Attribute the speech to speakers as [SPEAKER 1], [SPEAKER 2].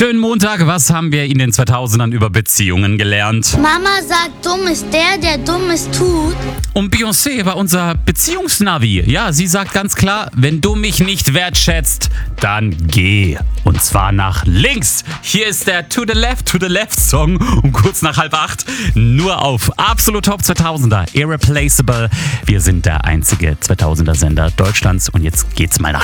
[SPEAKER 1] Schönen Montag, was haben wir in den 2000ern über Beziehungen gelernt?
[SPEAKER 2] Mama sagt, dumm ist der Dummes tut.
[SPEAKER 1] Und Beyoncé war unser Beziehungsnavi. Ja, sie sagt ganz klar, wenn du mich nicht wertschätzt, dann geh. Und zwar nach links. Hier ist der To the Left Song um kurz nach 7:30. Nur auf Absolut Top 2000er. Irreplaceable. Wir sind der einzige 2000er Sender Deutschlands und jetzt geht's mal nach